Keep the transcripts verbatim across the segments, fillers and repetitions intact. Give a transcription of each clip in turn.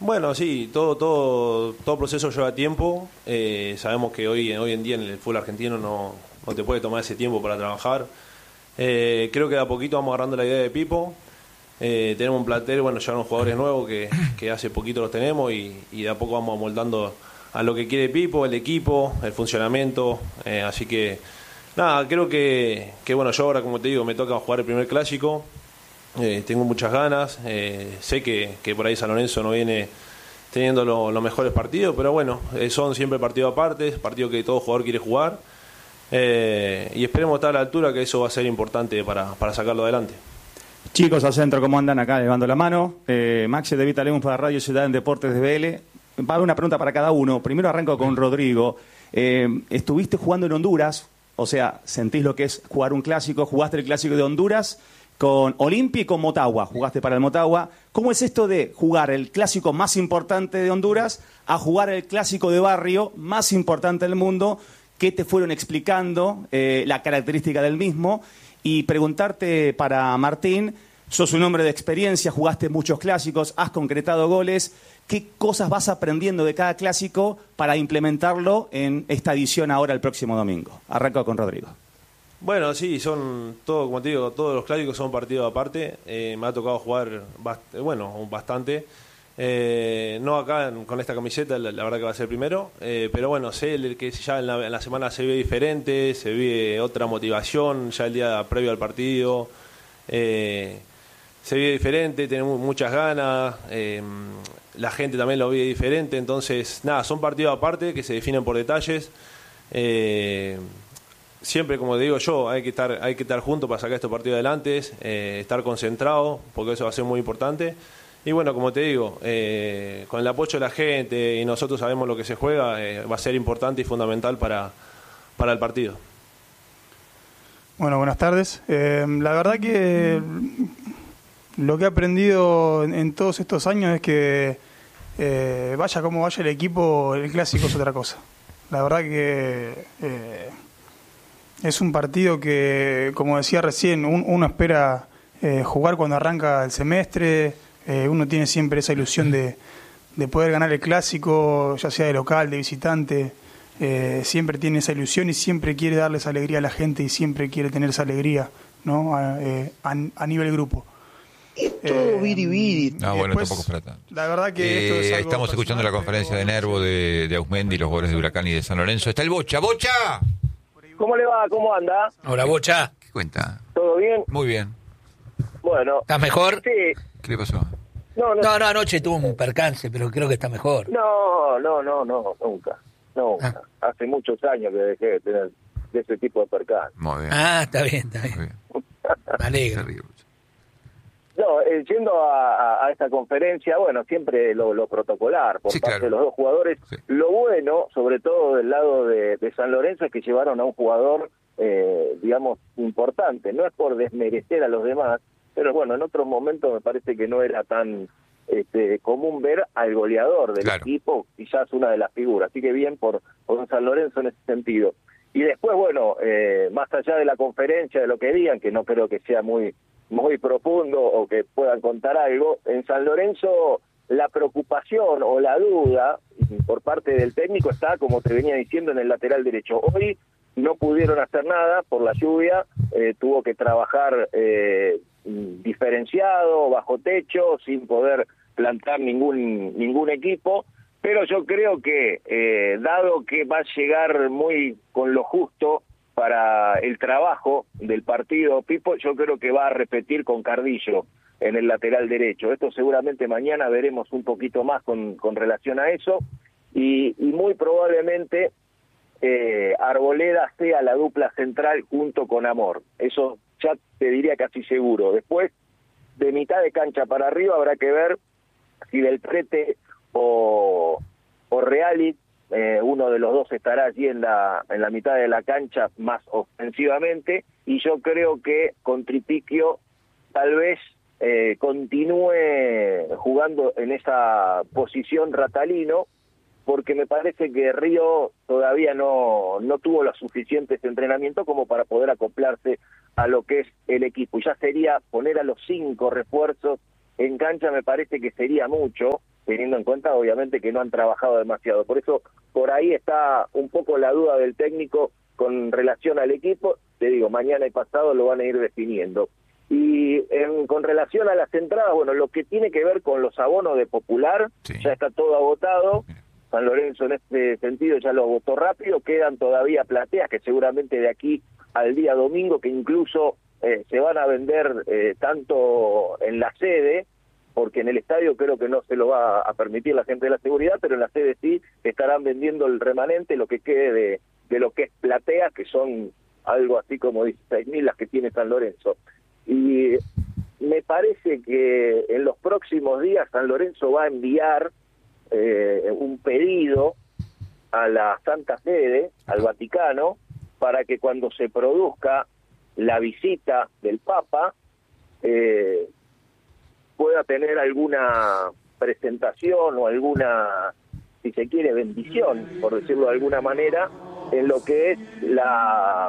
Bueno, sí, todo todo todo proceso lleva tiempo. Eh, sabemos que hoy, hoy en día en el fútbol argentino no, no te puede tomar ese tiempo para trabajar. Eh, creo que de a poquito vamos agarrando la idea de Pipo. Eh, tenemos un plantel, bueno, llegaron jugadores nuevos que, que hace poquito los tenemos y, y de a poco vamos amoldando a lo que quiere Pipo, el equipo, el funcionamiento. Eh, así que, nada, creo que, que, bueno, yo ahora, como te digo, me toca jugar el primer clásico. Eh, tengo muchas ganas, eh, sé que, que por ahí San Lorenzo no viene teniendo lo, los mejores partidos, pero bueno, eh, son siempre partidos aparte, partidos que todo jugador quiere jugar, eh, y esperemos estar a la altura, que eso va a ser importante para, para sacarlo adelante. Chicos al centro, ¿cómo andan acá? Levando la mano. Eh, Maxi de Vita León para Radio Ciudad en Deportes de B L. Va a haber una pregunta para cada uno. Primero arranco con Rodrigo. Eh, estuviste jugando en Honduras, o sea, sentís lo que es jugar un clásico, jugaste el clásico de Honduras con Olimpia y con Motagua, jugaste para el Motagua. ¿Cómo es esto de jugar el clásico más importante de Honduras a jugar el clásico de barrio más importante del mundo? ¿Qué te fueron explicando, eh, la característica del mismo? Y preguntarte para Martín, sos un hombre de experiencia, jugaste muchos clásicos, has concretado goles. ¿Qué cosas vas aprendiendo de cada clásico para implementarlo en esta edición ahora el próximo domingo? Arranco con Rodrigo. Bueno, sí, son todo, como te digo, todos los clásicos son partidos aparte. Eh, me ha tocado jugar, bast- bueno, bastante. Eh, no acá en, con esta camiseta, la, la verdad que va a ser primero. Eh, pero bueno, sé el, que ya en la, en la semana se ve diferente, se ve otra motivación, ya el día previo al partido. Eh, se ve diferente, tenemos muchas ganas. Eh, la gente también lo ve diferente. Entonces, nada, son partidos aparte que se definen por detalles. Eh, Siempre, como digo yo, hay que estar hay que estar juntos para sacar estos partidos adelante, eh, estar concentrado, porque eso va a ser muy importante. Y bueno, como te digo, eh, con el apoyo de la gente y nosotros sabemos lo que se juega, eh, va a ser importante y fundamental para, para el partido. Bueno, buenas tardes. Eh, la verdad que lo que he aprendido en, en todos estos años es que eh, vaya como vaya el equipo, el clásico es otra cosa. La verdad que... Eh, Es un partido que, como decía recién, un, uno espera eh, jugar cuando arranca el semestre, eh, uno tiene siempre esa ilusión de, de poder ganar el clásico, ya sea de local, de visitante, eh, siempre tiene esa ilusión y siempre quiere darles alegría a la gente y siempre quiere tener esa alegría, ¿no? a, eh, a, a nivel grupo. Todo viri viri. Ah, bueno, tampoco es para tanto. La verdad que Eh, esto es algo estamos escuchando la conferencia de Nervo de, de Ausmendi, los goles de Huracán y de San Lorenzo. Está el Bocha, ¡Bocha! ¿Cómo le va? ¿Cómo anda? Hola, Bocha. ¿Qué cuenta? ¿Todo bien? Muy bien. Bueno. ¿Estás mejor? Sí. ¿Qué le pasó? No, no, No, no, anoche tuvo un percance, pero creo que está mejor. no, no, no, no, nunca. Nunca. Ah. Hace muchos años que dejé de tener de ese tipo de percance. Muy bien. Ah, está bien, está Muy bien. bien. Me alegro. Terrible. No, eh, yendo a, a, a esta conferencia, bueno, siempre lo, lo protocolar por Sí, parte claro. de los dos jugadores. Sí. Lo bueno, sobre todo del lado de, de San Lorenzo, es que llevaron a un jugador, eh, digamos, importante. No es por desmerecer a los demás, pero bueno, en otros momentos me parece que no era tan este, común ver al goleador del Claro. equipo, quizás una de las figuras. Así que bien por, por un San Lorenzo en ese sentido. Y después, bueno, eh, más allá de la conferencia, de lo que digan, que no creo que sea muy muy profundo o que puedan contar algo, en San Lorenzo la preocupación o la duda por parte del técnico está, como te venía diciendo, en el lateral derecho. Hoy no pudieron hacer nada por la lluvia, eh, tuvo que trabajar eh, diferenciado, bajo techo, sin poder plantar ningún ningún equipo, pero yo creo que, eh, dado que va a llegar muy con lo justo para el trabajo del partido Pipo, yo creo que va a repetir con Cardillo en el lateral derecho. Esto seguramente mañana veremos un poquito más con, con relación a eso, y, y muy probablemente eh, Arboleda sea la dupla central junto con Amor. Eso ya te diría casi seguro. Después, de mitad de cancha para arriba, habrá que ver si Del Prete o, o Reali, Eh, uno de los dos estará allí en la en la mitad de la cancha más ofensivamente, y yo creo que con Tripiquio tal vez eh, continúe jugando en esa posición Ratalino, porque me parece que Río todavía no no tuvo los suficientes entrenamientos como para poder acoplarse a lo que es el equipo, y ya sería poner a los cinco refuerzos en cancha, me parece que sería mucho, teniendo en cuenta obviamente que no han trabajado demasiado. Por eso por ahí está un poco la duda del técnico con relación al equipo. Te digo, mañana y pasado lo van a ir definiendo. Y en, con relación a las entradas, bueno, lo que tiene que ver con los abonos de Popular, sí, ya está todo agotado. San Lorenzo en este sentido ya lo agotó rápido. Quedan todavía plateas que seguramente de aquí al día domingo, que incluso eh, se van a vender eh, tanto en la sede, porque en el estadio creo que no se lo va a permitir la gente de la seguridad, pero en la sede sí estarán vendiendo el remanente, lo que quede de, de lo que es platea, que son algo así como dieciséis mil las que tiene San Lorenzo. Y me parece que en los próximos días San Lorenzo va a enviar eh, un pedido a la Santa Sede, al Vaticano, para que cuando se produzca la visita del Papa eh, pueda tener alguna presentación o alguna, si se quiere, bendición, por decirlo de alguna manera, en lo que es la,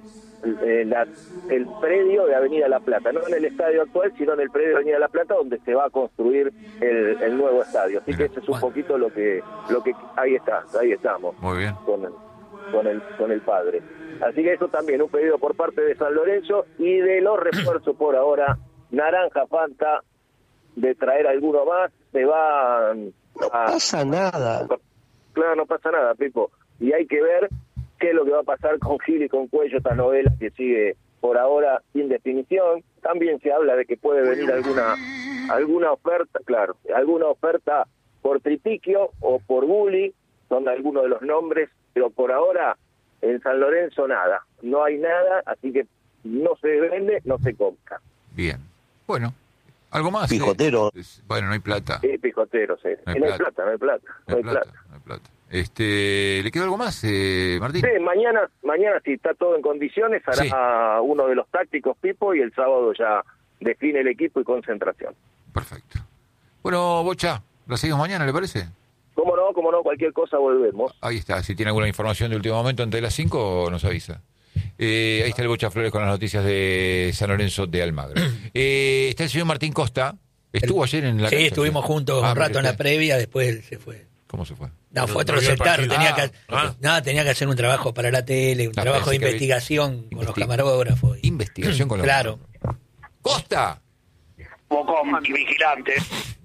eh, la el predio de Avenida La Plata, no en el estadio actual, sino en el predio de Avenida La Plata, donde se va a construir el, el nuevo estadio. Así que eso es un poquito lo que lo que ahí está, ahí estamos. Muy bien. Con el, con el con el padre. Así que eso también un pedido por parte de San Lorenzo, y de los refuerzos por ahora, Naranja Fanta de traer alguno más, se va... No a... pasa nada. Claro, no pasa nada, Pipo. Y hay que ver qué es lo que va a pasar con Gil y con Cuello, esta novela que sigue por ahora sin definición. También se habla de que puede venir alguna alguna oferta, claro, alguna oferta por Tripiquio o por Bully, son algunos de los nombres, pero por ahora en San Lorenzo nada, no hay nada, así que no se vende, no se compra. Bien, bueno. ¿Algo más? Pijotero. Eh, bueno, no hay plata. Sí, pijotero, sí. No hay, no plata. hay plata, no hay plata. No hay plata, no hay plata. Este, ¿le quedó algo más, eh, Martín? Sí, mañana, mañana si está todo en condiciones, hará sí. uno de los tácticos, Pipo, y el sábado ya define el equipo y concentración. Perfecto. Bueno, Bocha, ¿la seguimos mañana, le parece? Cómo no, cómo no, cualquier cosa volvemos. Ahí está, si tiene alguna información de último momento antes de las cinco, nos avisa. Eh, ahí está el Bocha Flores con las noticias de San Lorenzo de Almagro. Eh, está el señor Martín Costa. ¿Estuvo ayer en la Sí, cancha, estuvimos ¿sí? juntos ah, un rato en la está. previa, después él se fue. ¿Cómo se fue? No, fue a otro no sector, tenía ah, que, ah. no, tenía que hacer un trabajo para la tele, un No, trabajo de investigación con los camarógrafos. Y... Investigación con los Claro. ¡Costa! Bocón, vigilante.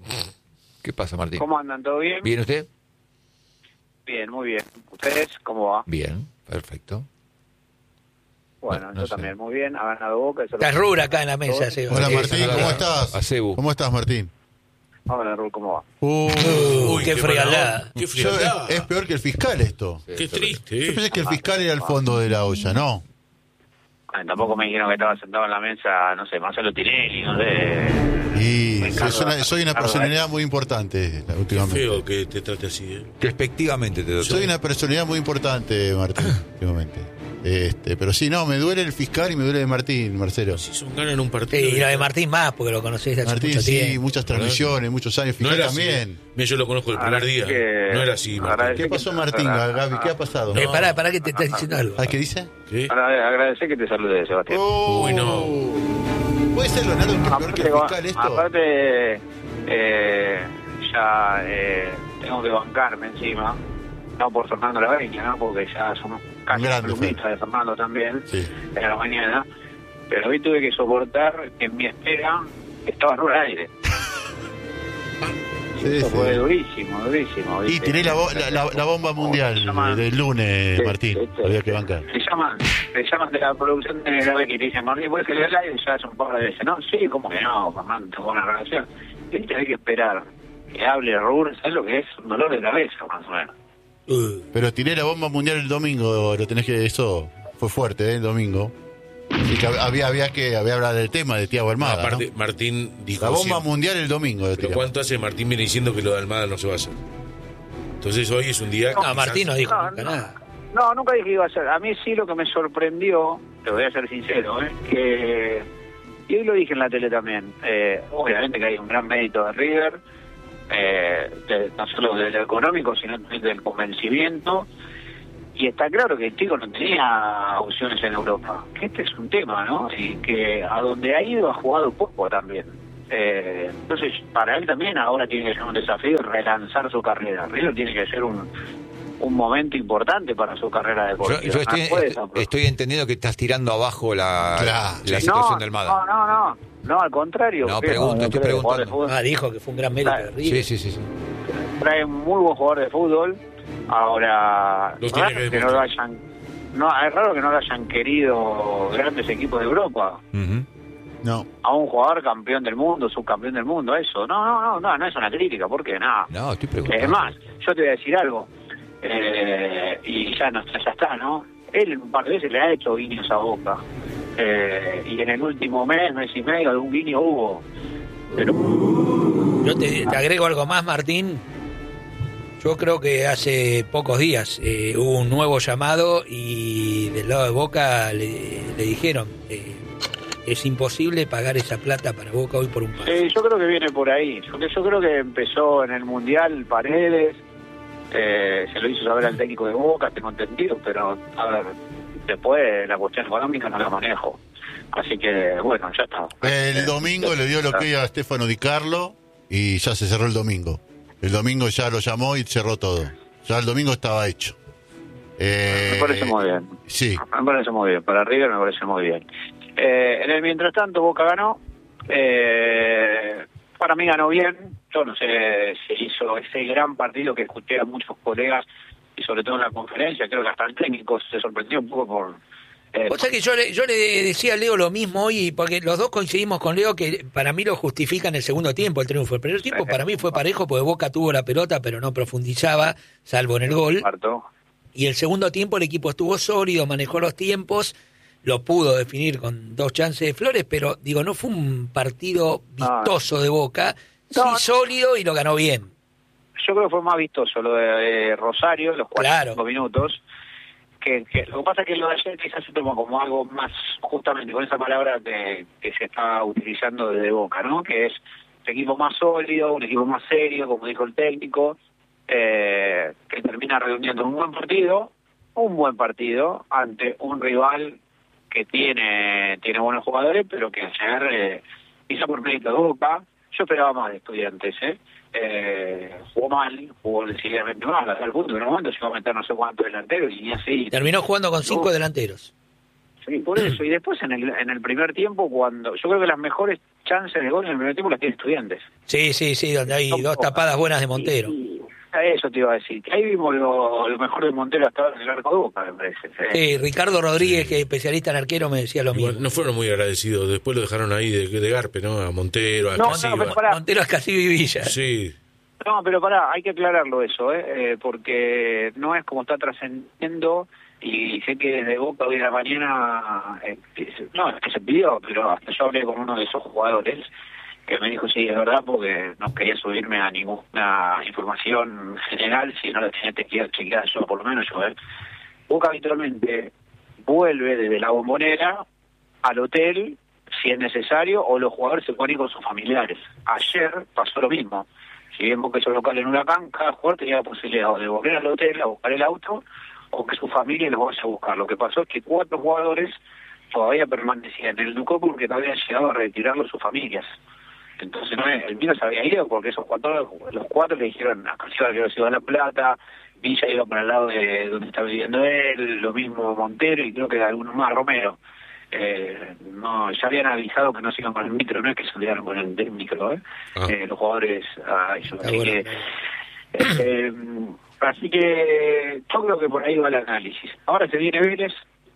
¿Qué pasa, Martín? ¿Cómo andan? ¿Todo bien? ¿Bien usted? Bien, muy bien. ¿Ustedes cómo va? Bien, perfecto. Bueno, no, no yo sé. también, muy bien. Ha ganado Boca. Está Rura acá en la mesa, Seba. Hola, Sí, Martín, hola, ¿cómo hola. estás? A Cebu. ¿Cómo estás, Martín? Hola, Rul, ¿cómo va? Uh, Uy, qué frialdad. Qué yo- frialdad. es, es peor que el fiscal esto. Qué triste. Yo ¿eh? pensé que el fiscal era el fondo de la olla, ¿no? Bueno, tampoco me dijeron que estaba sentado en la mesa, no sé, Marcelo Tinelli, no sé. Y Ricardo, soy una, soy una Ricardo, personalidad muy importante Qué últimamente. feo que te trate así, ¿eh? Respectivamente te doy. Soy una personalidad muy importante, Martín, últimamente. Este, pero sí, no, me duele el fiscal y me duele de Martín, Marcelo. Si son ganan un partido. Sí, y lo de Martín más, porque lo conocés hace Martín, mucho sí, tiempo. muchas transmisiones, muchos años. No Fiscal era así. también. Mira, yo lo conozco el primer día. que- No era así, Martín. agradece ¿Qué pasó, Martín, Gaby? ¿Qué ha pasado? Eh, pará, pará que te estás diciendo algo. ¿Ah, qué dice? ¿Qué? Ahora, agradecer que te salude, Sebastián. Oh, Uy, no. ¿Puede ser, Leonardo, que es peor que el Aparte, fiscal esto? aparte eh, ya eh, tengo que bancarme encima. No por Fernando Laveña, ¿no? Porque ya somos casi Grande, columnistas de Fernando también, Sí. en la mañana. Pero hoy tuve que soportar que en mi espera estaba Rul al aire. Sí, Eso sí. fue durísimo, durísimo. Y ¿viste? tiré la, bo- la, la- la bomba mundial Se llaman- del lunes, Sí, Martín. sí, sí. Había que bancar. Me llaman, me llaman de la producción de la que te dicen, Martín, ¿puedes salir al aire? Y ya hace un par de veces. No, sí, como que no, Fernando, tengo una relación. Viste, hay que esperar que hable Rul, ¿sabes lo que es? Un dolor de cabeza, más o menos. Uh, Pero tiré la bomba mundial el domingo, lo tenés que... Eso fue fuerte, ¿eh? El domingo. Y que había, había que había hablar del tema de Tiago No, Almada, aparte, ¿no? Martín dijo. La bomba siempre- mundial el domingo. lo Pero tiramos. ¿cuánto hace Martín viene diciendo que lo de Almada no se va a hacer? Entonces hoy es un día. no, quizás- Martín no dijo No, nunca no. nada. No, nunca dije que iba a ser. A mí sí lo que me sorprendió, te voy a ser sincero, ¿eh? que y hoy lo dije en la tele también, eh, obviamente que hay un gran mérito de River, eh, de- no solo del económico, sino también del convencimiento, y está claro que el chico no tenía opciones en Europa, que este es un tema, ¿no? Y que a donde ha ido ha jugado poco también. Eh, entonces, para él también ahora tiene que ser un desafío relanzar su carrera. River tiene que ser un, un momento importante para su carrera deportiva. Yo, yo estoy, No puede est- aprovechar. estoy entendiendo que estás tirando abajo la, Claro, la sí. situación no, del Almada. No, no, no, no, al contrario. No, ¿qué? pregunto, estoy creo que jugador de preguntando. fútbol Ah, dijo que fue un gran mérito de River. Sí, sí, sí, sí. trae un muy buen jugador de fútbol. Ahora, Lo tiene raro que que no lo demostrar. hayan, no, es raro que no lo hayan querido grandes equipos de Europa. Ujú. No. A un jugador campeón del mundo, subcampeón del mundo, eso. No, no, no, no, no es una crítica, ¿por qué? Nada. No, estoy preguntando. Es más, yo te voy a decir algo, eh, y ya, no, ya está, ¿no? Él un par de veces le ha hecho guiños a Boca, eh, y en el último mes, mes y medio, algún guiño hubo. Pero Yo te, te agrego algo más, Martín. Yo creo que hace pocos días eh, hubo un nuevo llamado y del lado de Boca le, le dijeron eh, es imposible pagar esa plata para Boca hoy por un pase. eh, yo creo que viene por ahí. Yo, yo creo que empezó en el Mundial Paredes, eh, se lo hizo saber al técnico de Boca, tengo entendido, pero a ver, después la cuestión económica no la manejo. Así que, bueno, ya está. El domingo le dio lo que a Stefano Di Carlo y ya se cerró el domingo. El domingo ya lo llamó y cerró todo. Ya el domingo estaba hecho. Eh, Me parece muy bien. Sí. Me parece muy bien. Para River me parece muy bien. Eh, en el mientras tanto, Boca ganó. Eh, para mí ganó bien. Yo no sé si hizo ese gran partido que escuché a muchos colegas y sobre todo en la conferencia. Creo que hasta el técnico se sorprendió un poco por... Eh, O sea que yo le, yo le decía a Leo lo mismo hoy, porque los dos coincidimos con Leo que para mí lo justifica en el segundo tiempo el triunfo. El primer tiempo para mí fue parejo porque Boca tuvo la pelota pero no profundizaba, salvo en el gol. Parto. Y el segundo tiempo el equipo estuvo sólido, manejó los tiempos, lo pudo definir con dos chances de Flores, pero digo, no fue un partido vistoso de Boca, No. sí sólido y lo ganó bien. Yo creo que fue más vistoso lo de eh, Rosario, los cuarenta y cinco minutos. Que, que lo que pasa es que lo de ayer quizás se toma como algo más, justamente con esa palabra que, que se está utilizando desde Boca, ¿no? Que es un equipo más sólido, un equipo más serio, como dijo el técnico, eh, que termina reuniendo un buen partido, un buen partido ante un rival que tiene tiene buenos jugadores, pero que ayer, eh, quizá por mérito de Boca, yo esperaba más de Estudiantes, ¿eh? Eh, jugó mal, jugó decididamente mal, hasta el punto que en un momento llegó a meter no sé cuántos delanteros y ni así. Terminó jugando con cinco No. delanteros. Sí, por eso. Y después en el, en el primer tiempo, cuando yo creo que las mejores chances de gol en el primer tiempo las tiene Estudiantes. Sí, sí, sí, donde hay Son dos pocas. tapadas buenas de Montero. Y- a eso te iba a decir. Que ahí vimos lo, lo mejor de Montero hasta ahora en el arco de Boca, me parece. ¿eh? Sí, Ricardo Rodríguez, que es especialista en arquero, me decía lo mismo. Igual, no fueron muy agradecidos. Después lo dejaron ahí de, de Garpe, ¿no? A Montero, a No, no, Casiva. pero pará. Montero es casi Villa. Sí. No, pero pará, hay que aclararlo eso, ¿eh? Eh, porque no es como está trascendiendo y sé que desde Boca hoy de la mañana, eh, no, es que se pidió, pero hasta yo hablé con uno de esos jugadores que me dijo, sí, es verdad, porque no quería subirme a ninguna información general, si no la tenía que chequear yo, por lo menos yo, ¿eh? Boca habitualmente vuelve desde la Bombonera al hotel, si es necesario, o los jugadores se pueden ir con sus familiares. Ayer pasó lo mismo. Si bien Boca hizo local en Huracán, cada jugador tenía la posibilidad de volver al hotel a buscar el auto o que su familia los vaya a buscar. Lo que pasó es que cuatro jugadores todavía permanecían en el Ducó porque no habían llegado a retirarlo sus familias. Entonces no, el mío se había ido porque esos cuatro, los cuatro le dijeron a Casiva que se iba a La Plata, Villa iba para el lado de donde está viviendo él, lo mismo Montero y creo que algunos más, Romero. Eh, no, ya habían avisado que no se iban con el micro, no es que se olvidaron con el del micro, ¿eh? Ah. Eh, los jugadores a eso. Está Así bueno. que, eh, así que yo creo que por ahí va el análisis. Ahora se viene Vélez.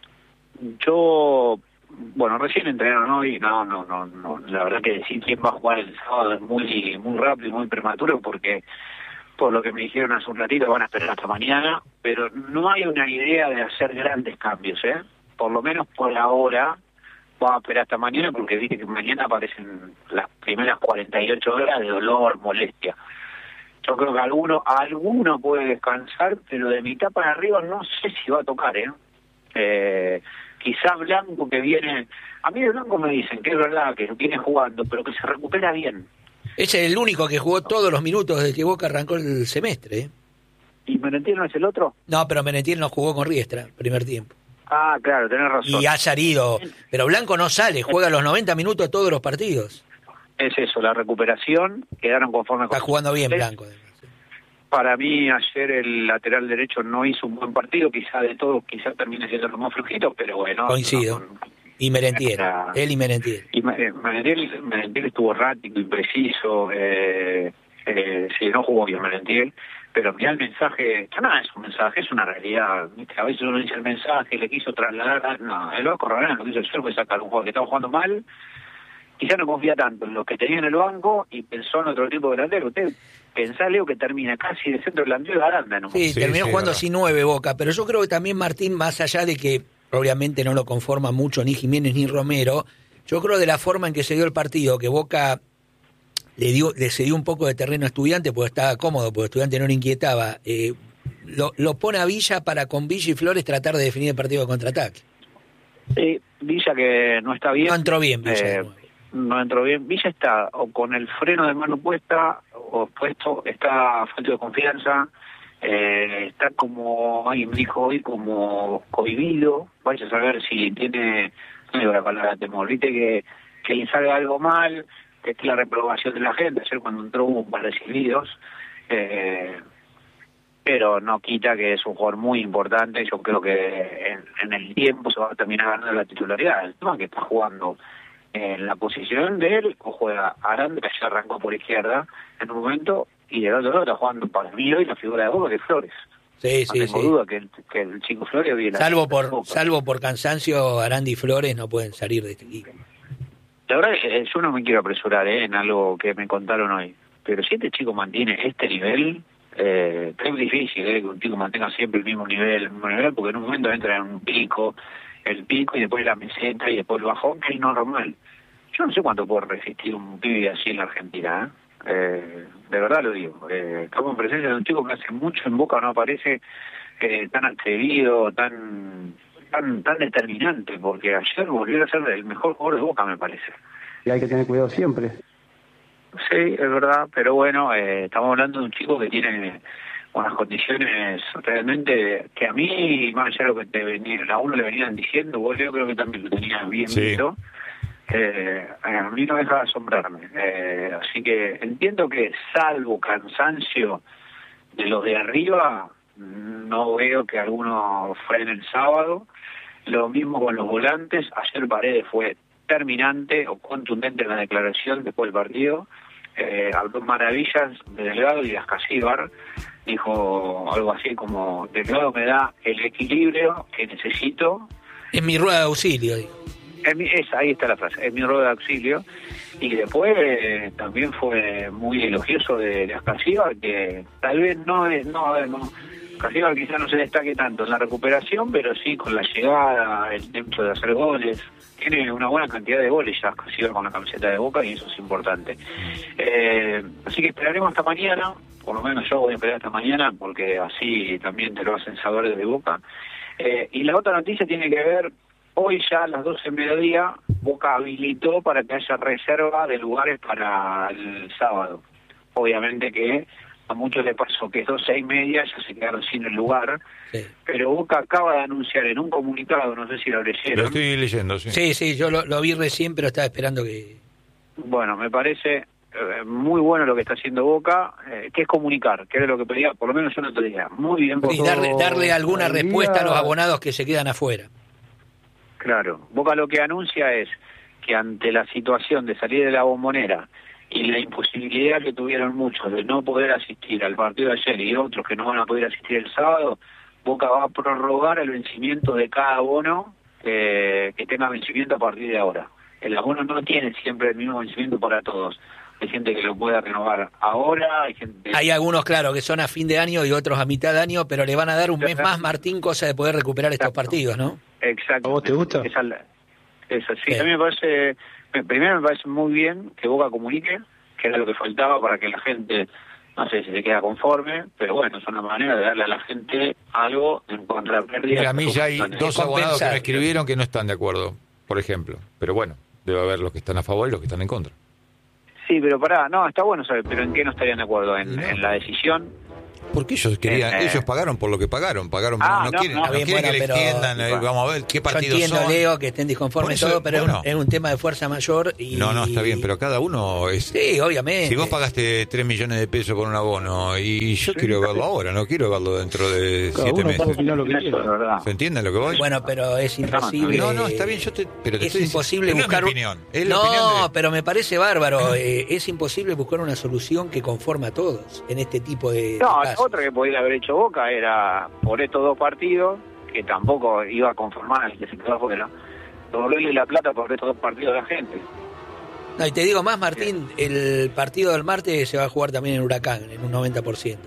Yo, bueno, recién entrenaron hoy, no, no, no, no, la verdad que decir quién va a jugar el sábado es muy, muy rápido y muy prematuro porque por lo que me dijeron hace un ratito van a esperar hasta mañana, pero no hay una idea de hacer grandes cambios, ¿eh? Por lo menos por ahora vamos a esperar hasta mañana porque viste que mañana aparecen las primeras cuarenta y ocho horas de dolor, molestia. Yo creo que alguno, alguno puede descansar, pero de mitad para arriba no sé si va a tocar, ¿eh? Eh, quizá Blanco que viene, a mí de Blanco me dicen que es verdad que viene jugando, pero que se recupera bien. Ese es el único que jugó todos los minutos desde que Boca arrancó el semestre. ¿eh? ¿Y Merentiel no es el otro? No, pero Menetiel no jugó con Riestra, primer tiempo. Ah, claro, tenés razón. Y ha salido. Pero Blanco no sale, juega los noventa minutos todos los partidos. es eso, la recuperación, quedaron conformes con... Está jugando bien Blanco. Para mí ayer el lateral derecho no hizo un buen partido, quizá de todos, quizá termine siendo lo más flojito, pero bueno. Coincido. No, con, y Merentiel, la, él y Merentiel. Y Merentiel, Merentiel estuvo errático, impreciso, eh, eh, sí, no jugó bien Merentiel, pero mirá el mensaje, nada es un mensaje, es una realidad, ¿viste? A veces uno dice el mensaje, le quiso trasladar, no, el Vasco Rabanal lo que hizo ayer fue sacar un jugador que estaba jugando mal, quizá no confía tanto en los que tenía en el banco y pensó en otro tipo de delantero. Usted pensá, Leo, que termina casi de centro delantero de Aranda, ¿no? Sí, sí terminó sí, jugando verdad. sin nueve Boca, pero yo creo que también Martín, más allá de que obviamente no lo conforma mucho ni Jiménez ni Romero, yo creo de la forma en que se dio el partido, que Boca le dio le cedió un poco de terreno a Estudiante, porque estaba cómodo, porque Estudiante no le inquietaba, eh, lo, lo pone a Villa para con Villa y Flores tratar de definir el partido de contraataque. Sí, Villa que no está bien. No entró bien Villa. Eh, no entró bien. Villa está o con el freno de mano puesta o puesto, está falto de confianza, eh, está como alguien me dijo hoy, como cohibido. Vaya a saber si tiene, no digo la palabra temor, viste que, que le salga algo mal, que es la reprobación de la gente. Ayer cuando entró hubo un par de silbidos, eh, pero no quita que es un jugador muy importante. Yo creo que en, en el tiempo se va a terminar ganando la titularidad. El tema es que está jugando en la posición de él, o juega Aranda, que ya arrancó por izquierda en un momento, y del otro lado está jugando para mí hoy la figura de Boca, que es Flores. Sí, no sí, tengo sí. duda que el, que el chico Flores viene. Salvo por, salvo por cansancio, Aranda y Flores no pueden salir de este equipo. La verdad, eh, yo no me quiero apresurar eh, en algo que me contaron hoy, pero si este chico mantiene este nivel, eh, es difícil eh, que un chico mantenga siempre el mismo nivel, el mismo nivel, porque en un momento entra en un pico, el pico y después la meseta y después el bajón, que es normal. Yo no sé cuánto puede resistir un pibe así en la Argentina, ¿eh? Eh, de verdad lo digo. Eh, estamos en presencia de un chico que hace mucho en Boca no aparece eh, tan atrevido, tan, tan tan determinante, porque ayer volvió a ser el mejor jugador de Boca, me parece. Y hay que tener cuidado siempre. Sí, es verdad, pero bueno, eh, estamos hablando de un chico que tiene unas condiciones realmente que a mí, más allá de lo que te venía, a uno le venían diciendo, vos yo creo que también lo tenías bien Sí. visto. Eh, a mí no deja de asombrarme. Eh, así que entiendo que, salvo cansancio de los de arriba, no veo que alguno frene el sábado. Lo mismo con los volantes. Ayer Paredes fue terminante o contundente en la declaración después del partido. Eh, habló maravillas de Delgado y de Ascasíbar. Dijo algo así como: Delgado me da el equilibrio que necesito. Es mi rueda de auxilio, digo. Es mi, es, ahí está la frase, es mi rueda de auxilio. Y después eh, también fue muy elogioso de, de Ascasíbar, que tal vez no es, no, a ver, no, Ascasíbar quizás no se destaque tanto en la recuperación, pero sí con la llegada, el tiempo de hacer goles. Tiene una buena cantidad de goles ya Ascasíbar con la camiseta de Boca, y eso es importante. Eh, así que esperaremos hasta mañana, por lo menos yo voy a esperar hasta mañana, porque así también te lo hacen saber desde Boca. Eh, y la otra noticia tiene que ver. Hoy ya a las doce del mediodía, Boca habilitó para que haya reserva de lugares para el sábado. Obviamente que a muchos les pasó que doce y media ya se quedaron sin el lugar, Sí, pero Boca acaba de anunciar en un comunicado, no sé si lo leyeron. Lo estoy leyendo, sí. sí, sí, yo lo, lo vi recién, pero estaba esperando que... Bueno, me parece eh, muy bueno lo que está haciendo Boca, eh, que es comunicar, que era lo que pedía, por lo menos yo no te diría. Muy bien, Y darle, darle alguna al día- respuesta a los abonados que se quedan afuera. Claro, Boca lo que anuncia es que ante la situación de salir de la Bombonera y la imposibilidad que tuvieron muchos de no poder asistir al partido de ayer y otros que no van a poder asistir el sábado, Boca va a prorrogar el vencimiento de cada abono eh, que tenga vencimiento a partir de ahora. El abono no tiene siempre el mismo vencimiento para todos. Hay gente que lo pueda renovar ahora, hay gente... Hay algunos, claro, que son a fin de año y otros a mitad de año, pero le van a dar un mes más, Martín, cosa de poder recuperar estos Exacto. partidos, ¿no? Exacto. ¿A vos te gusta? Esa, eso, sí, Sí. a mí me parece, me- primero me parece muy bien que Boca comunique, que era lo que faltaba para que la gente, no sé si se queda conforme, pero bueno, es una manera de darle a la gente algo en contra de la pérdida. Mira, a mí ya hay dos compensar. abonados que me escribieron que no están de acuerdo, por ejemplo. Pero bueno, debe haber los que están a favor y los que están en contra. Sí, pero pará, no, está bueno saber, pero ¿en qué no estarían de acuerdo? ¿En, No. en la decisión? Porque ellos querían, Eh, ellos pagaron por lo que pagaron, pagaron, Ah, no, no, quieren, no, no bien, quieren bueno, que pero- le extiendan, eh, vamos a ver qué Yo partidos entiendo, son. Leo, que estén disconformes Por eso, todo, pero bueno. es, un, es un tema de fuerza mayor. Y... No, no, está bien, pero cada uno es... Sí, obviamente. Si vos pagaste tres millones de pesos por un abono y yo quiero verlo ahora, no quiero verlo dentro de Cada siete uno meses. puede opinar lo que Eso quiera. es verdad. ¿Se entiende lo que voy? Bueno, pero es imposible. No, no, está bien, yo te, pero te es estoy diciendo- imposible no es mi buscar. opinión, es la no, opinión de- pero me parece bárbaro. eh, es imposible buscar una solución que conforme a todos en este tipo de. No, de casos. otra que podría haber hecho Boca era por estos dos partidos, que tampoco iba a conformar al que se quedó afuera, devolverle la plata por estos dos partidos a la gente. No, y te digo más, Martín, el partido del martes se va a jugar también en Huracán, en un noventa por ciento.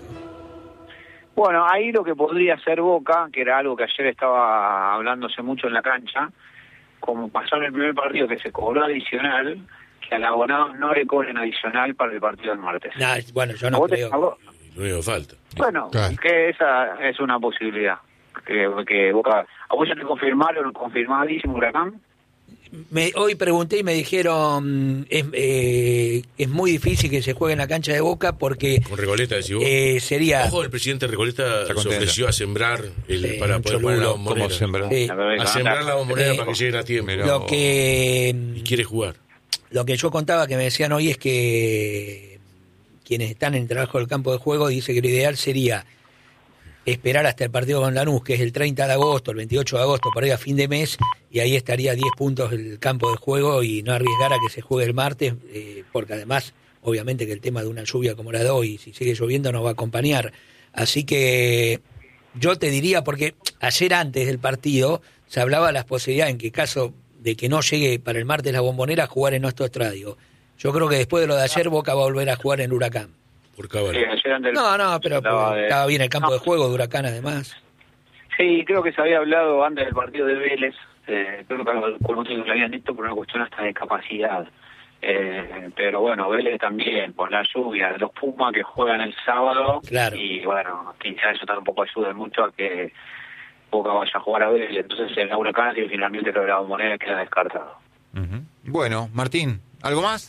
Bueno, ahí lo que podría hacer Boca, que era algo que ayer estaba hablándose mucho en la cancha, como pasó en el primer partido que se cobró adicional, que al abonado no le cobren adicional para el partido del martes. Nah, bueno, yo ¿A no vos te- creo. a vos- Lo único que falta. Bueno, Claro. que esa es una posibilidad. Que, que Boca, ¿a vos ya te confirmaron, confirmadísimo Huracán? Me, hoy pregunté y me dijeron es, eh, es muy difícil que se juegue en la cancha de Boca porque Con Recoleta, decís vos. eh, sería Ojo, el presidente Recoleta se contento. ofreció a sembrar el, Sí, para un poder poner la cholulo. bombonera. ¿Cómo sembrar? Sí. A sembrar la bombonera Eh, para que lleguen a tiempo. Pero- lo que Y quiere jugar. lo que yo contaba que me decían hoy es que quienes están en el trabajo del campo de juego dice que lo ideal sería esperar hasta el partido con Lanús, que es el treinta de agosto, el veintiocho de agosto, por ahí a fin de mes, y ahí estaría a diez puntos el campo de juego y no arriesgar a que se juegue el martes, eh, porque además, obviamente que el tema de una lluvia como la de hoy, si sigue lloviendo, nos va a acompañar. Así que yo te diría, porque ayer antes del partido se hablaba de las posibilidades en que caso de que no llegue para el martes la Bombonera, jugar en nuestro estadio. Yo creo que después de lo de ayer, Boca va a volver a jugar en Huracán. Por cábala. Sí, ayer antes del- No, no, pero hablaba porque de- estaba bien el campo No. de juego de Huracán además. Sí, creo que se había hablado antes del partido de Vélez, eh, creo que con otros que lo habían dicho por una cuestión hasta de capacidad. Eh, pero bueno, Vélez también, por la lluvia, los Pumas que juegan el sábado, Claro. y bueno, quizá eso tampoco ayuda mucho a que Boca vaya a jugar a Vélez, entonces en la Huracán y finalmente lo de la Bombonera queda descartado. Ujú. Bueno, Martín, ¿algo más?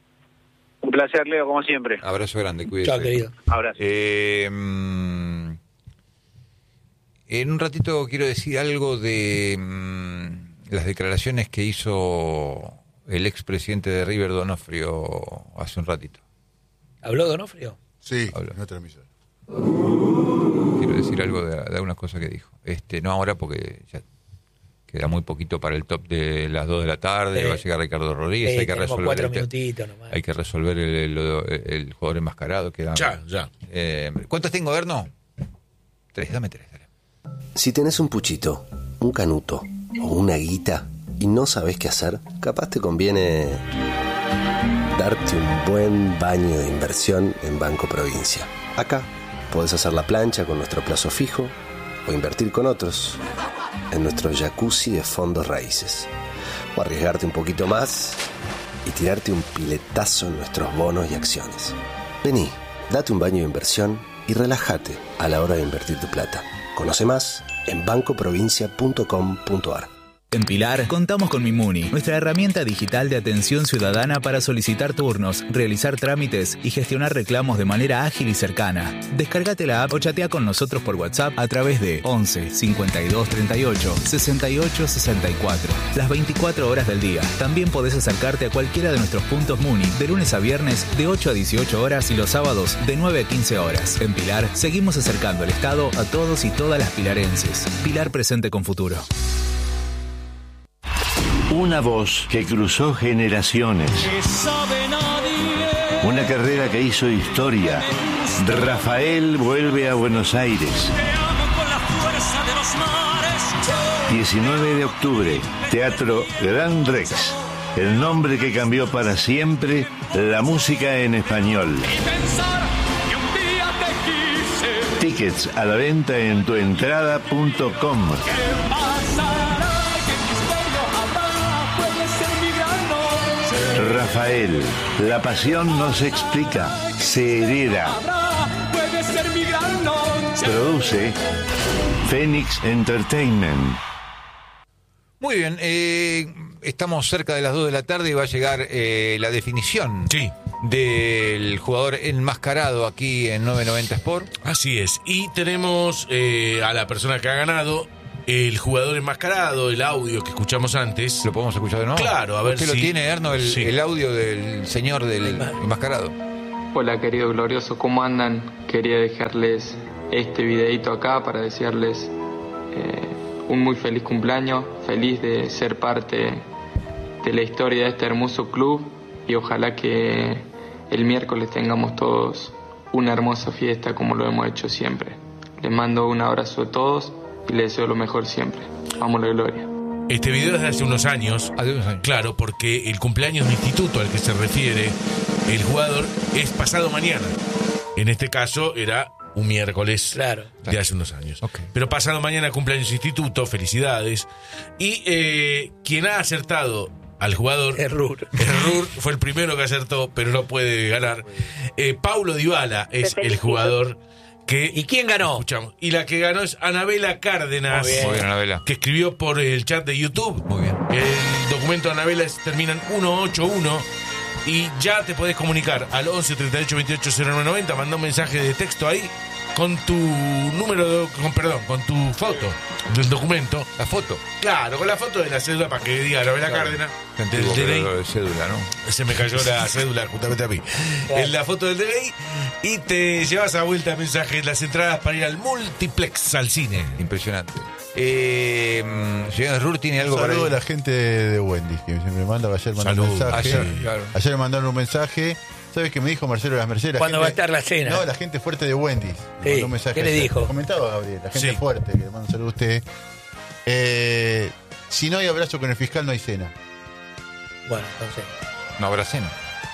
Un placer, Leo, como siempre. Abrazo grande, cuídese. Chao, querido. Abrazo. Eh, mm, en un ratito quiero decir algo de mm, las declaraciones que hizo el expresidente de River, Donofrio, hace un ratito. ¿Habló Donofrio? Sí, Habla. en otra emisora. Quiero decir algo de, de algunas cosas que dijo. Este, no ahora porque ya queda muy poquito para el top de las dos de la tarde, Sí. va a llegar Ricardo Rodríguez, Sí, hay que tenemos resolver cuatro el te- minutitos nomás. hay que resolver el, el- el- el jugador enmascarado. Queda, Ya, ya. Eh, ¿Cuántos tengo, Erno? Tres, dame tres. Dale. Si tenés un puchito, un canuto o una guita y no sabés qué hacer, capaz te conviene darte un buen baño de inversión en Banco Provincia. Acá podés hacer la plancha con nuestro plazo fijo o invertir con otros en nuestro jacuzzi de fondos raíces. O arriesgarte un poquito más y tirarte un piletazo en nuestros bonos y acciones. Vení, date un baño de inversión y relájate a la hora de invertir tu plata. Conoce más en banco provincia punto com punto a r. En Pilar contamos con Mimuni, nuestra herramienta digital de atención ciudadana para solicitar turnos, realizar trámites y gestionar reclamos de manera ágil y cercana. Descárgate la app o chatea con nosotros por WhatsApp a través de once cincuenta y dos treinta y ocho sesenta y ocho sesenta y cuatro. Las veinticuatro horas del día. También podés acercarte a cualquiera de nuestros puntos Muni de lunes a viernes de ocho a dieciocho horas y los sábados de nueve a quince horas. En Pilar seguimos acercando el Estado a todos y todas las pilarenses. Pilar presente con futuro. Una voz que cruzó generaciones. Una carrera que hizo historia. Rafael vuelve a Buenos Aires. diecinueve de octubre, Teatro Gran Rex. El nombre que cambió para siempre la música en español. Tickets a la venta en tuentrada punto com. Rafael, la pasión no se explica, se hereda. Produce Phoenix Entertainment. Muy bien, eh, estamos cerca de las dos de la tarde y va a llegar eh, la definición Sí. del jugador enmascarado aquí en novecientos noventa Sport. Así es. Y tenemos eh, a la persona que ha ganado el jugador enmascarado, el audio que escuchamos antes. ¿Lo podemos escuchar de nuevo? Claro, a ver ¿Usted si... lo tiene, Erno, el, sí. el audio del señor del enmascarado? Hola, querido glorioso, ¿cómo andan? Quería dejarles este videito acá para desearles eh, un muy feliz cumpleaños, feliz de ser parte de la historia de este hermoso club y ojalá que el miércoles tengamos todos una hermosa fiesta como lo hemos hecho siempre. Les mando un abrazo a todos y les deseo lo mejor siempre. Vamos a la gloria. Este video es de hace unos años, hace unos años, claro, porque el cumpleaños de instituto al que se refiere el jugador es pasado mañana. En este caso era un miércoles claro. de hace unos años. Okay. Pero pasado mañana cumpleaños de instituto, felicidades. Y eh, quien ha acertado al jugador, Errur. Errur fue el primero que acertó, pero no puede ganar. Eh, Paulo Dybala es el jugador que... ¿Y quién ganó? Escuchamos. Y la que ganó es Anabela Cárdenas. Muy bien, Muy bien Anabela. Que escribió por el chat de YouTube. Muy bien. El documento de Anabela es, termina en ciento ochenta y uno. Y ya te podés comunicar al once treinta y ocho veintiocho cero nueve noventa. Manda un mensaje de texto ahí con tu número, de, con perdón, con tu foto del documento. La foto. Claro, con la foto de la cédula para que diga Anabela claro. Cárdenas. Del D N I. De cédula, ¿no? Se me cayó la cédula justamente a mí. Claro. En la foto del D N I y te llevas a vuelta el mensaje las entradas para ir al multiplex, al cine. Impresionante. Eh, señor Errur, ¿tiene algo para saludo a la gente de Wendy's que me manda ayer mandó un mensaje. Ayer, claro. ayer me mandaron un mensaje. ¿Sabes qué me dijo Marcelo de las Mercedes? ¿Cuándo va a estar la cena? No, la gente fuerte de Wendy's. Sí. Mandó un mensaje ¿Qué le ayer. dijo? Lo comentaba Gabriel, la gente sí. fuerte, que le mando un saludo a usted. Eh, si no hay abrazo con el fiscal, no hay cena. Bueno, entonces. No habrá cena.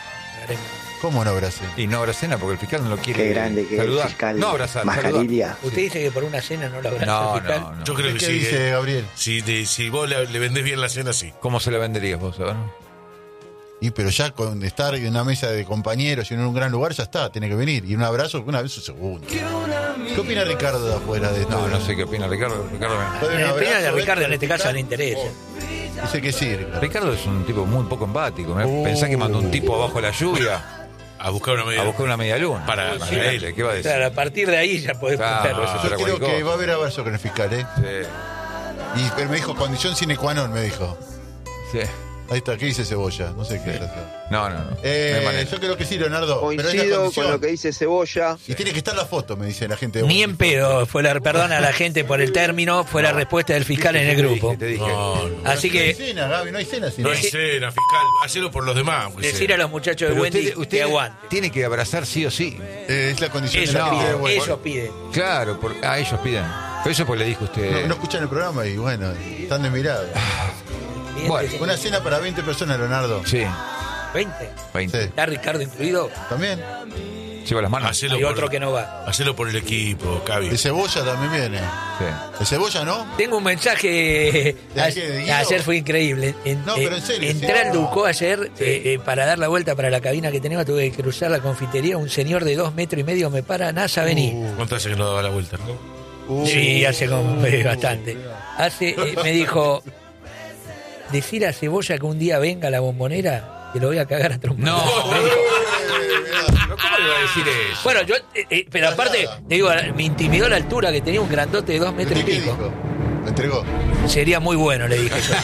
¿Cómo no habrá cena? Y no habrá cena porque el fiscal no lo quiere Qué grande que saludar. es el fiscal. No abrazar, Mascarilla. ¿Usted sí. dice que por una cena no la abraza no, el fiscal? No, no. Yo creo que ¿Qué sí. dice eh. Gabriel? Si, de, si vos le, le vendés bien la cena, sí. ¿Cómo se la venderías vos, a ver? Y pero ya con estar en una mesa de compañeros y en un gran lugar, ya está, tiene que venir. Y un abrazo, una vez un segundo. ¿Qué opina Ricardo de afuera de esto? No, no sé qué opina Ricardo. Ricardo me... La opinión de Ricardo en este caso no le interesa. Dice que sí, Ricardo. Ricardo es un tipo muy poco empático. Uh, Pensá que mandó un tipo abajo de la lluvia a buscar una media, a buscar una media luna. Para, para él, ¿qué va a decir? Claro, a partir de ahí ya podés claro, preguntar. Yo creo que va a haber abrazo con el fiscal, ¿eh? Sí. Y pero me dijo condición sine qua non, me dijo. Sí. Ahí está, ¿qué dice Cebolla? No sé qué sí. es. No, no, no. Eh, no yo creo que sí, Leonardo. Coincido con lo que dice Cebolla. Y tiene que estar la foto, me dice la gente. De Ni en pedo, fue la, perdona a la gente por el término, fue la respuesta del fiscal en el grupo. Te dije, te dije. No, no. Así no que. No hay cena, Gaby, no hay cena. No hay cena, fiscal. Hacelo por los demás. Decir sea. a los muchachos de Pero Wendy usted, usted que aguante. Tiene que abrazar sí o sí. Eh, es la condición Eso de la piden, gente de Wendy. ellos piden. Claro, por, ah, ellos piden. Pero eso pues le dijo usted. No, no escuchan el programa y bueno, están de mirada. Bueno, una cena para veinte personas, Leonardo. Sí. ¿veinte? veinte. Sí. ¿Está Ricardo incluido? ¿También? Lleva las manos. Hacelo Hay por, otro que no va. Hacelo por el equipo, Cavi. El Cebolla también viene. Sí. ¿El Cebolla no? Tengo un mensaje. ¿De a- qué, de Guido? ayer fue increíble. En- No, eh, pero en serio, Entré sí. al Ducó ayer eh, eh, para dar la vuelta para la cabina que tenemos. Tuve que cruzar la confitería. Un señor de dos metros y medio me para. Nasa, vení. Uh, ¿Cuánto hace que no daba la vuelta? uh, Sí, hace como, eh, bastante. Hace, eh, me dijo, decir a Cebolla que un día venga a la Bombonera, que lo voy a cagar a trompar. No. eh, ¿Pero ¿Cómo le va a decir eso? Bueno, yo, eh, eh, pero aparte, te digo, me intimidó la altura, que tenía un grandote de dos metros y ¿Qué pico. dijo? ¿Me entregó? Sería muy bueno, le dije yo.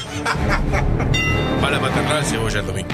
Va la maternal Cebolla el domingo.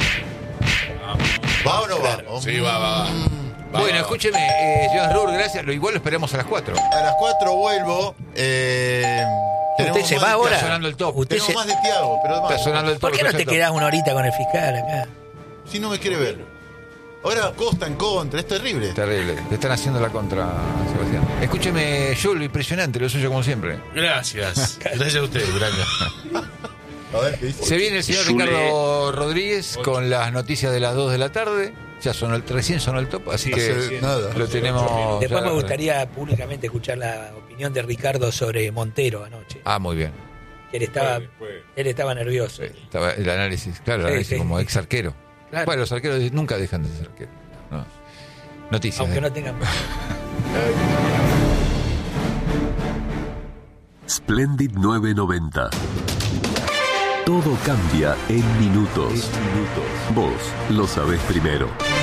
¿Va o no Claro. va? Sí, va, va, va. Va, Bueno, va. escúcheme, eh, señor Rur, gracias. Lo igual lo esperamos a las cuatro. A las cuatro vuelvo. Eh, tenemos ¿Usted se más va de- ahora? Está sonando el top. Usted Tenemos se- más de Tiago, pero Está además, sonando el top. ¿Por qué no te escucha el quedás una horita con el fiscal acá? si no me quiere ver. Ahora Costa en contra, es terrible. top. Terrible. Te están haciendo la contra, Sebastián. Escúcheme, Jules, impresionante, lo suyo como siempre. Gracias. Gracias a usted, Duranga. A ver qué dice. Se viene el señor Zule. Ricardo Rodríguez con las noticias de las dos de la tarde. Ya sonó el, recién sonó el top, así No que sé nada. lo tenemos. Después ya- me gustaría públicamente escuchar la opinión de Ricardo sobre Montero anoche. Ah, muy bien. Que él estaba, Puede, puede. él estaba nervioso. Estaba el análisis, claro, el Sí, análisis sí. como ex arquero. Claro. Bueno, los arqueros nunca dejan de ser arqueros. No. Noticias. Aunque ¿eh? no tengan. Splendid novecientos noventa. Todo cambia en minutos. Vos lo sabés primero.